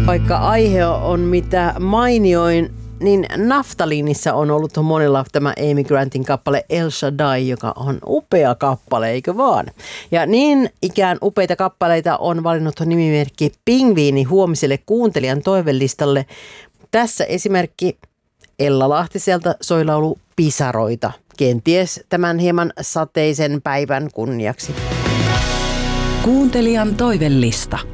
Vaikka aihe on mitä mainioin, niin naftaliinissa on ollut monella tämä Amy Grantin kappale El Shaddai, joka on upea kappale, eikö vaan? Ja niin ikään upeita kappaleita on valinnut nimimerkki Pingviini huomiselle kuuntelijan toivelistalle. Tässä esimerkki Ella Lahtiselta soi laulu Pisaroita, kenties tämän hieman sateisen päivän kunniaksi. Kuuntelijan toivelista.